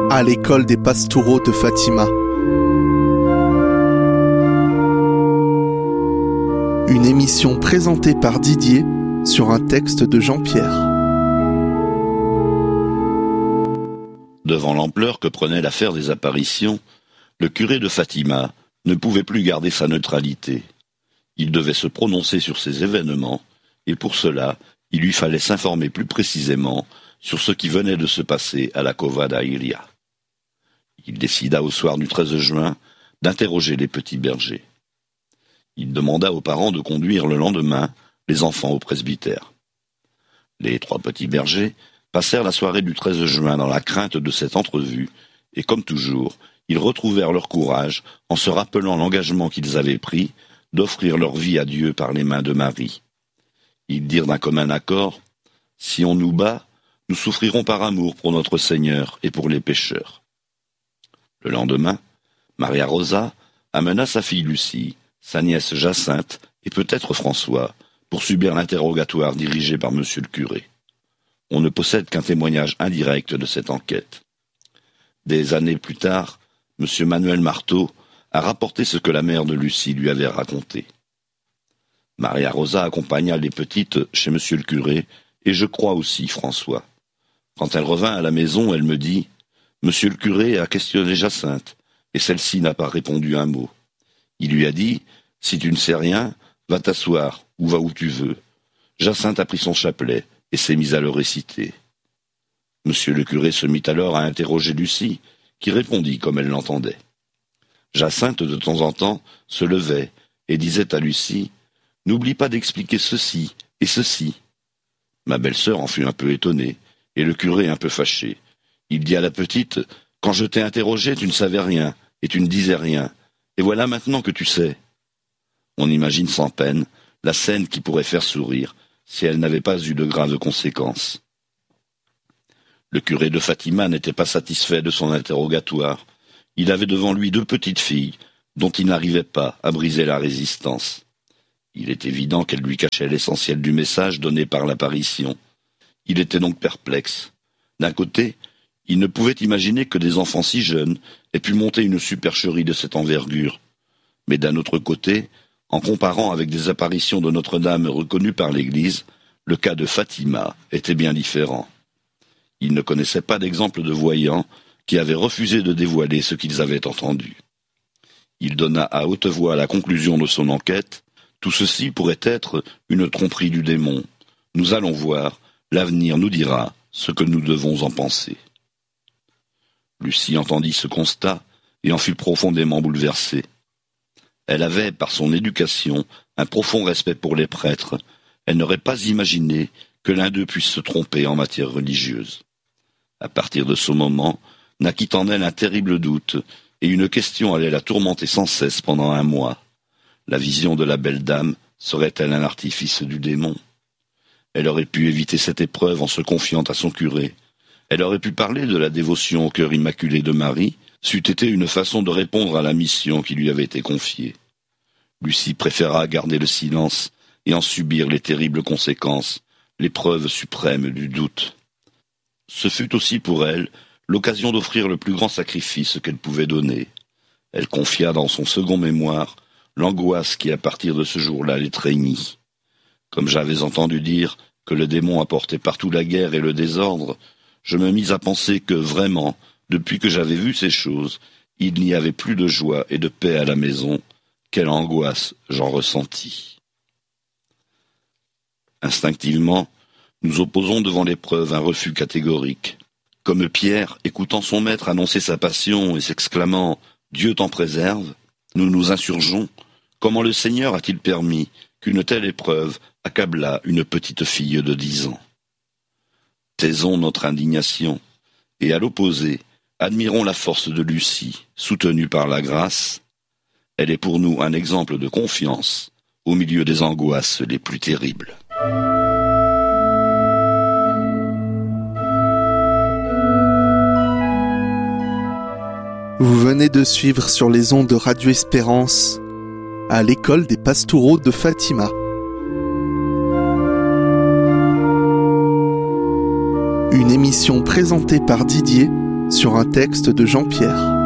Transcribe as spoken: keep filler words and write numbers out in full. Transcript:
à l'école des Pastoureaux de Fatima. Une émission présentée par Didier sur un texte de Jean-Pierre. Devant l'ampleur que prenait l'affaire des apparitions, le curé de Fatima ne pouvait plus garder sa neutralité. Il devait se prononcer sur ces événements, et pour cela, il lui fallait s'informer plus précisément sur ce qui venait de se passer à la Cova da Iria. Il décida au soir du treize juin d'interroger les petits bergers. Il demanda aux parents de conduire le lendemain les enfants au presbytère. Les trois petits bergers passèrent la soirée du treize juin dans la crainte de cette entrevue, et comme toujours, ils retrouvèrent leur courage en se rappelant l'engagement qu'ils avaient pris d'offrir leur vie à Dieu par les mains de Marie. Ils dirent d'un commun accord, « Si on nous bat, nous souffrirons par amour pour notre Seigneur et pour les pécheurs. » Le lendemain, Maria Rosa amena sa fille Lucie, sa nièce Jacinthe et peut-être François pour subir l'interrogatoire dirigé par monsieur le curé. On ne possède qu'un témoignage indirect de cette enquête. Des années plus tard, monsieur Manuel Marteau a rapporté ce que la mère de Lucie lui avait raconté. Maria Rosa accompagna les petites chez monsieur le curé, et je crois aussi François. Quand elle revint à la maison, elle me dit « Monsieur le curé a questionné Jacinthe, et celle-ci n'a pas répondu un mot. Il lui a dit « Si tu ne sais rien, va t'asseoir, ou va où tu veux. » Jacinthe a pris son chapelet, et s'est mise à le réciter. Monsieur le curé se mit alors à interroger Lucie, qui répondit comme elle l'entendait. Jacinthe, de temps en temps, se levait et disait à Lucie « N'oublie pas d'expliquer ceci et ceci. » Ma belle-sœur en fut un peu étonnée, et le curé un peu fâché. Il dit à la petite « Quand je t'ai interrogée, tu ne savais rien, et tu ne disais rien, et voilà maintenant que tu sais. » On imagine sans peine la scène qui pourrait faire sourire si elle n'avait pas eu de graves conséquences. Le curé de Fatima n'était pas satisfait de son interrogatoire. Il avait devant lui deux petites filles, dont il n'arrivait pas à briser la résistance. Il est évident qu'elles lui cachaient l'essentiel du message donné par l'apparition. Il était donc perplexe. D'un côté, il ne pouvait imaginer que des enfants si jeunes aient pu monter une supercherie de cette envergure. Mais d'un autre côté, en comparant avec des apparitions de Notre-Dame reconnues par l'Église, le cas de Fatima était bien différent. Il ne connaissait pas d'exemple de voyants qui avaient refusé de dévoiler ce qu'ils avaient entendu. Il donna à haute voix la conclusion de son enquête. Tout ceci pourrait être une tromperie du démon. Nous allons voir, l'avenir nous dira ce que nous devons en penser. Lucie entendit ce constat et en fut profondément bouleversée. Elle avait, par son éducation, un profond respect pour les prêtres. Elle n'aurait pas imaginé que l'un d'eux puisse se tromper en matière religieuse. À partir de ce moment, naquit en elle un terrible doute, et une question allait la tourmenter sans cesse pendant un mois. La vision de la belle dame serait-elle un artifice du démon? Elle aurait pu éviter cette épreuve en se confiant à son curé. Elle aurait pu parler de la dévotion au cœur immaculé de Marie, c'eût été une façon de répondre à la mission qui lui avait été confiée. Lucie préféra garder le silence et en subir les terribles conséquences, l'épreuve suprême du doute. Ce fut aussi pour elle l'occasion d'offrir le plus grand sacrifice qu'elle pouvait donner. Elle confia dans son second mémoire l'angoisse qui, à partir de ce jour-là, l'étreignit. Comme j'avais entendu dire que le démon apportait partout la guerre et le désordre, je me mis à penser que, vraiment, depuis que j'avais vu ces choses, il n'y avait plus de joie et de paix à la maison. Quelle angoisse j'en ressentis. Instinctivement, nous opposons devant l'épreuve un refus catégorique. Comme Pierre, écoutant son maître annoncer sa passion et s'exclamant « Dieu t'en préserve », nous nous insurgeons. Comment le Seigneur a-t-il permis qu'une telle épreuve accablât une petite fille de dix ans? Taisons notre indignation, et à l'opposé, admirons la force de Lucie, soutenue par la grâce. Elle est pour nous un exemple de confiance au milieu des angoisses les plus terribles. Vous venez de suivre sur les ondes de Radio Espérance à l'école des Pastoureaux de Fatima. Une émission présentée par Didier sur un texte de Jean-Pierre.